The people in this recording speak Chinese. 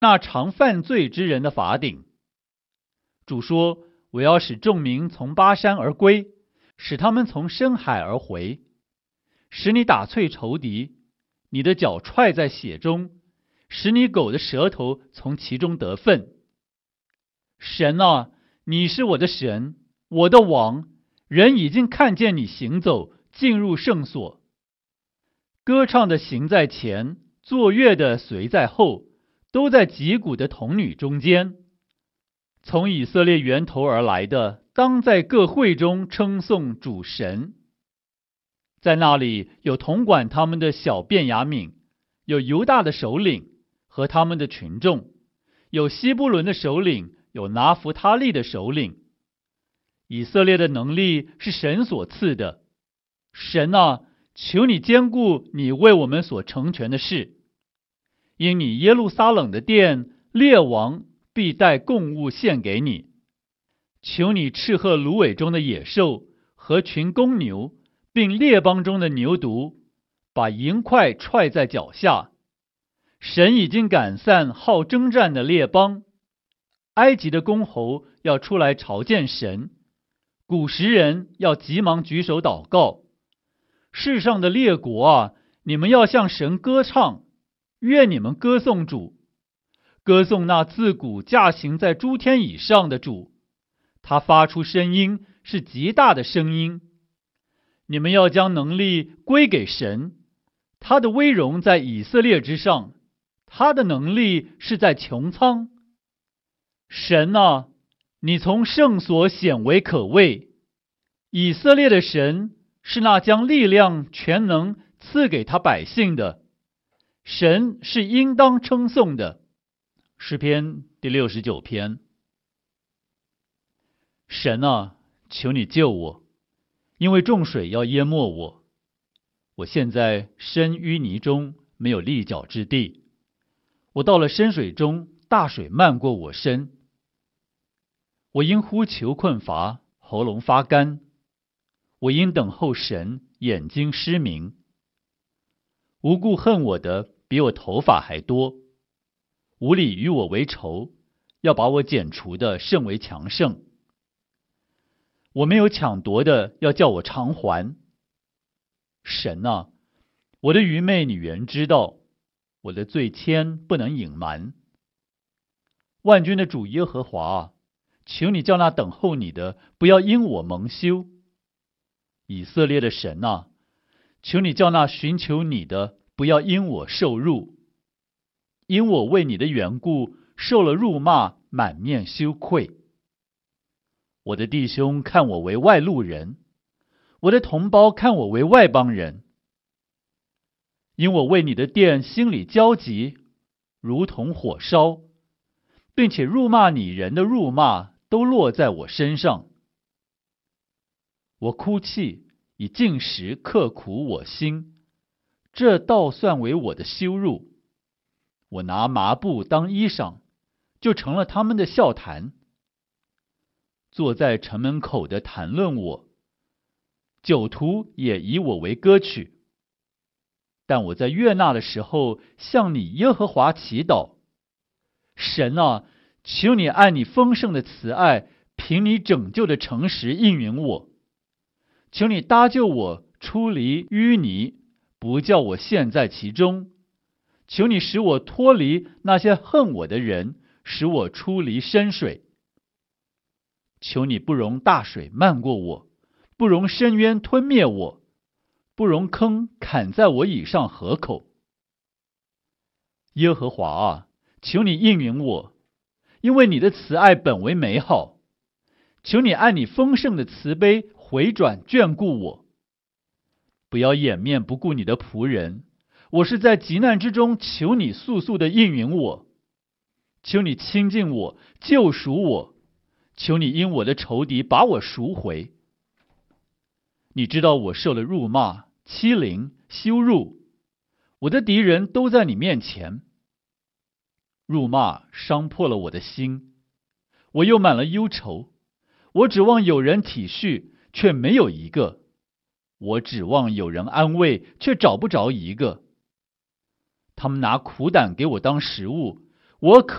那常犯罪之人的法顶。主说，我要使众民从巴山而归，使他们从深海而回，使你打碎仇敌，你的脚踹在血中，使你狗的舌头从其中得分。神啊，你是我的神，我的王，人已经看见你行走，进入圣所。歌唱的行在前，作乐的随在后，都在击鼓的童女中间。从以色列源头而来的，当在各会中称颂主神。在那里有统管他们的小便雅悯，有犹大的首领和他们的群众，有西布伦的首领，有拿弗他利的首领。以色列的能力是神所赐的。神啊，求你坚固你为我们所成全的事。因你耶路撒冷的殿，列王必带供物献给你。求你斥喝芦苇中的野兽和群公牛，并列邦中的牛犊，把营块踹在脚下。神已经赶散好征战的列邦，埃及的公侯要出来朝见神，古时人要急忙举手祷告。世上的列国啊，你们要向神歌唱，愿你们歌颂主，歌颂那自古驾行在诸天以上的主。他发出声音是极大的声音。你们要将能力归给神，他的威荣在以色列之上，他的能力是在穹苍。神啊，你从圣所显为可畏。以色列的神是那将力量全能赐给他百姓的，神是应当称颂的。诗篇第69篇。神啊，求你救我，因为众水要淹没我。我现在身淤泥中，没有立脚之地。我到了深水中，大水漫过我身。我因呼求困乏，喉咙发干。我因等候神，眼睛失明。无故恨我的比我头发还多，无理与我为仇，要把我剪除的甚为强盛。我没有抢夺的，要叫我偿还。神啊，我的愚昧你原知道，我的罪愆不能隐瞒。万军的主耶和华啊，求你叫那等候你的不要因我蒙羞。以色列的神啊，求你叫那寻求你的不要因我受辱。因我为你的缘故受了辱骂，满面羞愧。我的弟兄看我为外路人，我的同胞看我为外邦人。因我为你的殿心里焦急，如同火烧，并且辱骂你人的辱骂都落在我身上。我哭泣，以进食刻苦我心，这倒算为我的羞辱。我拿麻布当衣裳，就成了他们的笑谈。坐在城门口的谈论我，酒徒也以我为歌曲。但我在悦纳的时候，向你耶和华祈祷。神啊，求你按你丰盛的慈爱，凭你拯救的诚实应允我。求你搭救我出离淤泥，不叫我陷在其中。求你使我脱离那些恨我的人，使我出离深水。求你不容大水漫过我，不容深渊吞灭我，不容坑砍在我以上河口。耶和华啊，求你应允我，因为你的慈爱本为美好。求你按你丰盛的慈悲回转眷顾我。不要掩面不顾你的仆人，我是在急难之中求你速速的应允我。求你亲近我，救赎我。求你因我的仇敌把我赎回。你知道我受了辱骂、欺凌、羞辱，我的敌人都在你面前。辱骂伤破了我的心，我又满了忧愁。我指望有人体恤，却没有一个；我指望有人安慰，却找不着一个。他们拿苦胆给我当食物， 我可